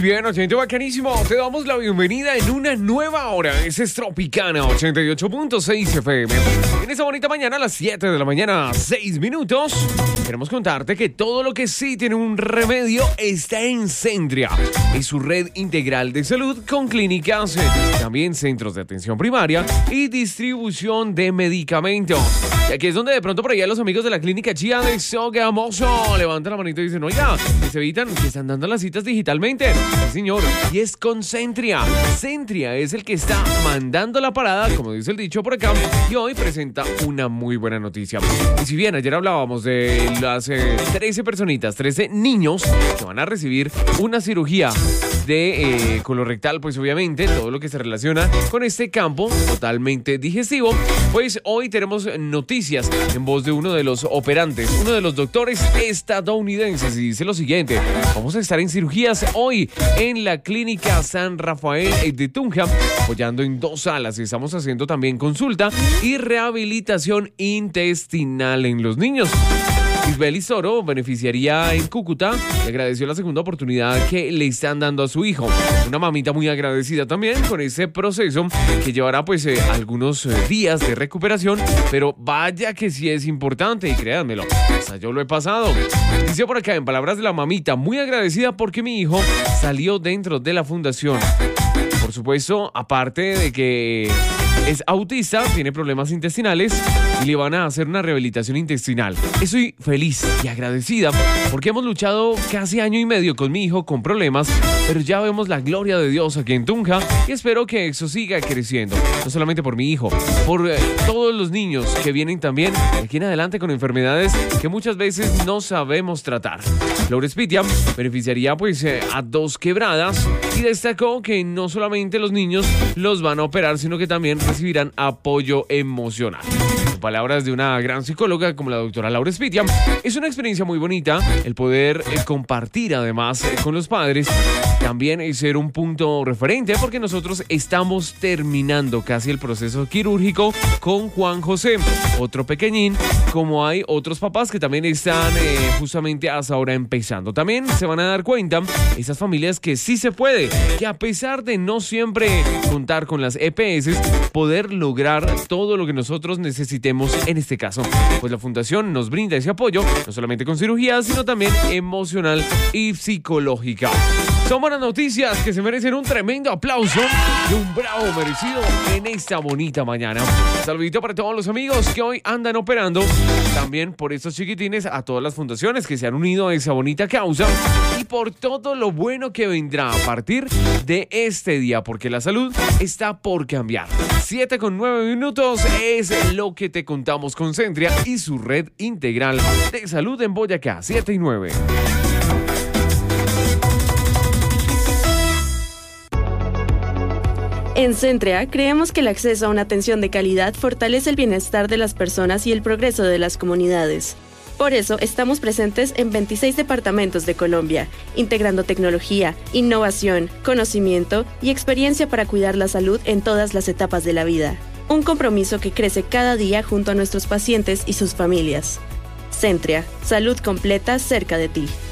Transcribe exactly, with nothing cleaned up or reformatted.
bien, oyente bacanísimo. Te damos la bienvenida en una nueva hora. Esa es Tropicana ochenta y ocho punto seis F M. En esta bonita mañana, a las siete de la mañana, seis minutos, queremos contarte que todo lo que sí tiene un remedio está en Centria. Es su red integral de salud con clínicas, también centros de atención primaria y distribución de medicamentos. Y aquí es donde de pronto por allá los amigos de la clínica Chía de Sogamoso levantan la manito y dicen, oiga, que se evitan, que están dando las citas digitalmente. Sí, señor, y es con Centria. Centria es el que está mandando la parada, como dice el dicho por acá, y hoy presenta una muy buena noticia. Y si bien ayer hablábamos de las eh, trece personitas, trece niños que van a recibir una cirugía de eh, colorectal, pues obviamente todo lo que se relaciona con este campo totalmente digestivo, pues hoy tenemos noticias en voz de uno de los operantes, uno de los doctores estadounidenses, y dice lo siguiente: vamos a estar en cirugías hoy en la clínica San Rafael de Tunja, apoyando en dos salas. Estamos haciendo también consulta y rehabilitación intestinal en los niños. Isbel Soro, beneficiaria en Cúcuta, le agradeció la segunda oportunidad que le están dando a su hijo. Una mamita muy agradecida también con ese proceso que llevará pues eh, algunos eh, días de recuperación, pero vaya que sí es importante, y créanmelo, hasta yo lo he pasado. Dice por acá, en palabras de la mamita, muy agradecida porque mi hijo salió dentro de la fundación. Por supuesto, aparte de que es autista, tiene problemas intestinales y le van a hacer una rehabilitación intestinal. Estoy feliz y agradecida porque hemos luchado casi año y medio con mi hijo con problemas, pero ya vemos la gloria de Dios aquí en Tunja y espero que eso siga creciendo. No solamente por mi hijo, por eh, todos los niños que vienen también de aquí en adelante con enfermedades que muchas veces no sabemos tratar. Laura Spitia beneficiaría pues eh, a dos quebradas y destacó que no solamente los niños los van a operar, sino que también recibirán apoyo emocional. En palabras de una gran psicóloga como la doctora Laura Spitia, es una experiencia muy bonita el poder eh, compartir además eh, con los padres, también es ser un punto referente porque nosotros estamos terminando casi el proceso quirúrgico con Juan José, otro pequeñín, como hay otros papás que también están eh, justamente hasta ahora empezando. También se van a dar cuenta esas familias que sí se puede, que a pesar de no siempre contar con las E P S, poder lograr todo lo que nosotros necesitemos en este caso. Pues la fundación nos brinda ese apoyo, no solamente con cirugía, sino también emocional y psicológica. Son buenas noticias que se merecen un tremendo aplauso y un bravo merecido en esta bonita mañana. Saludito para todos los amigos que hoy andan operando, también por estos chiquitines, a todas las fundaciones que se han unido a esa bonita causa y por todo lo bueno que vendrá a partir de este día, porque la salud está por cambiar. siete con nueve minutos es lo que te contamos con Centria y su red integral de salud en Boyacá. siete y nueve. En Centria, creemos que el acceso a una atención de calidad fortalece el bienestar de las personas y el progreso de las comunidades. Por eso, estamos presentes en veintiséis departamentos de Colombia, integrando tecnología, innovación, conocimiento y experiencia para cuidar la salud en todas las etapas de la vida. Un compromiso que crece cada día junto a nuestros pacientes y sus familias. Centria, salud completa cerca de ti.